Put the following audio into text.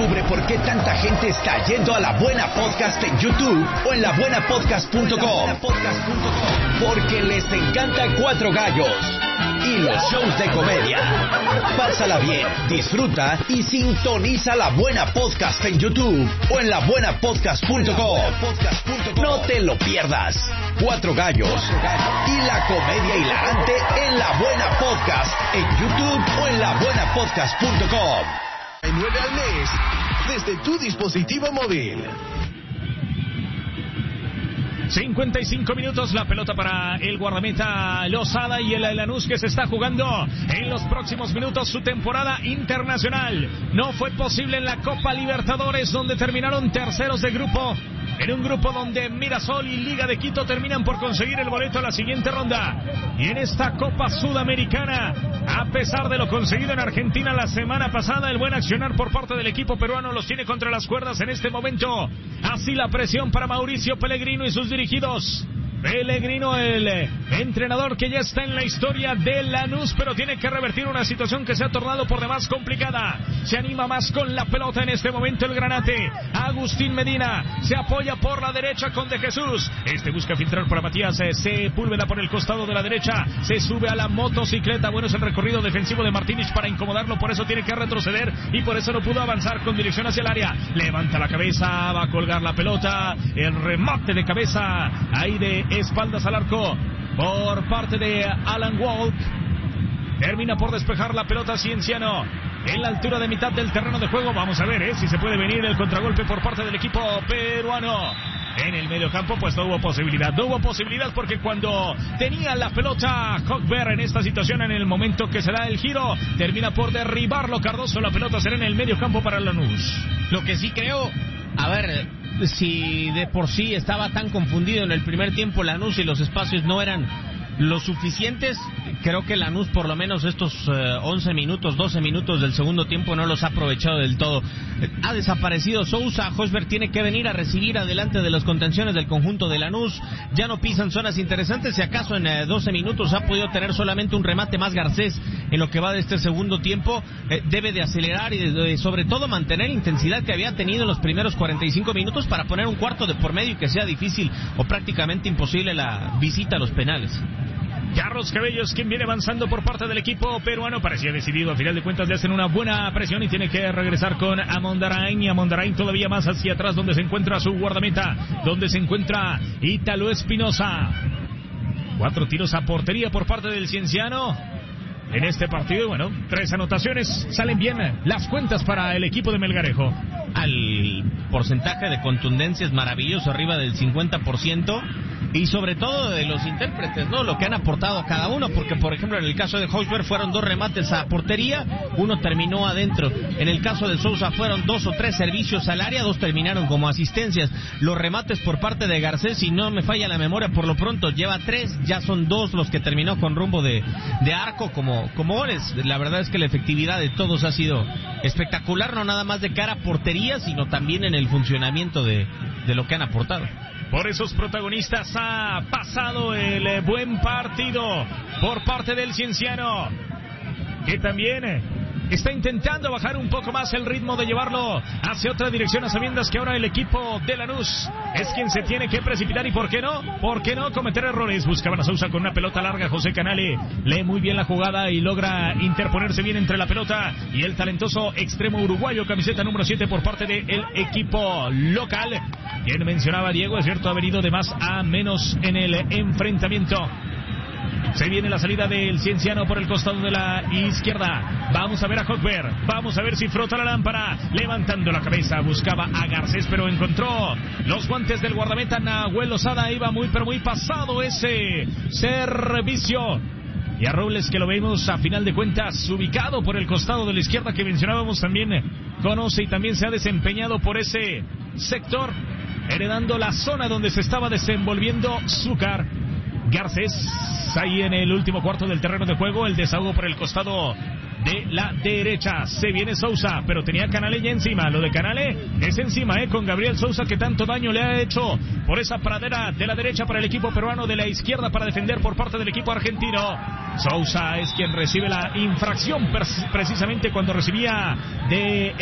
Descubre por qué tanta gente está yendo a La Buena Podcast en YouTube o en labuenapodcast.com. Porque les encanta Cuatro Gallos y los shows de comedia. Pásala bien, disfruta y sintoniza La Buena Podcast en YouTube o en labuenapodcast.com. No te lo pierdas. Cuatro Gallos y la comedia hilarante en La Buena Podcast en YouTube o en labuenapodcast.com. 9 al mes desde tu dispositivo móvil. 55 minutos, la pelota para el guardameta Lozada y el Lanús, que se está jugando en los próximos minutos su temporada internacional. No fue posible en la Copa Libertadores, donde terminaron terceros de grupo, en un grupo donde Mirasol y Liga de Quito terminan por conseguir el boleto a la siguiente ronda. Y en esta Copa Sudamericana, a pesar de lo conseguido en Argentina la semana pasada, el buen accionar por parte del equipo peruano los tiene contra las cuerdas en este momento. Así la presión para Mauricio Pellegrino y sus dirigidos. Pellegrino, el entrenador que ya está en la historia de Lanús, pero tiene que revertir una situación que se ha tornado por demás complicada. Se anima más con la pelota en este momento el granate. Agustín Medina se apoya por la derecha con De Jesús. Este busca filtrar para Matías Sepúlveda por el costado de la derecha. Se sube a la motocicleta. Bueno, es el recorrido defensivo de Martínez para incomodarlo, por eso tiene que retroceder y por eso no pudo avanzar con dirección hacia el área. Levanta la cabeza, va a colgar la pelota. El remate de cabeza ahí de espaldas al arco por parte de Alan Walk. Termina por despejar la pelota Cienciano en la altura de mitad del terreno de juego. Vamos a ver si se puede venir el contragolpe por parte del equipo peruano. En el medio campo pues no hubo posibilidad porque cuando tenía la pelota Hochberg en esta situación, en el momento que se da el giro, termina por derribarlo Cardoso. La pelota será en el medio campo para Lanús. Lo que sí creo, a ver, si de por sí estaba tan confundido en el primer tiempo Lanús y los espacios no eran lo suficientes, creo que Lanús por lo menos estos 11 minutos, 12 minutos del segundo tiempo no los ha aprovechado del todo. Ha desaparecido Sousa. Hochberg tiene que venir a recibir adelante de las contenciones del conjunto de Lanús. Ya no pisan zonas interesantes. Si acaso en 12 minutos ha podido tener solamente un remate más Garcés en lo que va de este segundo tiempo. Debe de acelerar y sobre todo mantener la intensidad que había tenido en los primeros 45 minutos para poner un cuarto de por medio y que sea difícil o prácticamente imposible la visita a los penales. Carlos Cabellos, quien viene avanzando por parte del equipo peruano, parecía decidido. A final de cuentas le hacen una buena presión y tiene que regresar con Amondarain. Y Amondarain todavía más hacia atrás, donde se encuentra su guardameta, donde se encuentra Ítalo Espinosa. 4 tiros a portería por parte del Cienciano en este partido. Bueno, 3 anotaciones, salen bien las cuentas para el equipo de Melgarejo. Al porcentaje de contundencia es maravilloso, arriba del 50%. Y sobre todo de los intérpretes, ¿no? Lo que han aportado cada uno, porque por ejemplo en el caso de Hochberg fueron 2 remates a portería, 1 terminó adentro. En el caso de Sousa fueron 2 o 3 servicios al área, 2 terminaron como asistencias. Los remates por parte de Garcés, si no me falla la memoria, por lo pronto lleva 3, ya son 2 los que terminó con rumbo de arco como goles. La verdad es que la efectividad de todos ha sido espectacular, no nada más de cara a portería, sino también en el funcionamiento de lo que han aportado. Por esos protagonistas ha pasado el buen partido por parte del Cienciano, que también está intentando bajar un poco más el ritmo de llevarlo hacia otra dirección, a sabiendas que ahora el equipo de Lanús es quien se tiene que precipitar. Y ¿por qué no cometer errores? Buscaban a Sousa con una pelota larga. José Canale lee muy bien la jugada y logra interponerse bien entre la pelota y el talentoso extremo uruguayo, camiseta número 7 por parte del equipo local. Quien mencionaba Diego, es cierto, ha venido de más a menos en el enfrentamiento. Se viene la salida del Cienciano por el costado de la izquierda. Vamos a ver a Hochberg. Vamos a ver si frota la lámpara. Levantando la cabeza. Buscaba a Garcés, pero encontró los guantes del guardameta Nahuel Lozada. Iba muy, pero muy pasado ese servicio. Y a Robles, que lo vemos a final de cuentas ubicado por el costado de la izquierda, que mencionábamos, también conoce y también se ha desempeñado por ese sector, heredando la zona donde se estaba desenvolviendo Zúcar. Garcés ahí en el último cuarto del terreno de juego. El desahogo por el costado de la derecha. Se viene Sousa, pero tenía Canale ya encima. Lo de Canale es encima, con Gabriel Sousa, que tanto daño le ha hecho por esa pradera de la derecha para el equipo peruano, de la izquierda para defender por parte del equipo argentino. Sousa es quien recibe la infracción precisamente cuando recibía de